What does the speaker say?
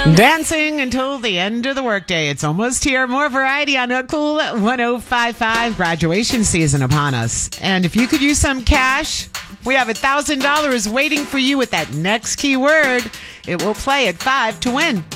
Dancing until the end of the workday. It's almost here. More variety on a cool 105.5. Graduation season upon us. And if you could use some cash, we have $1,000 waiting for you with that next keyword. It will play at 5 to win.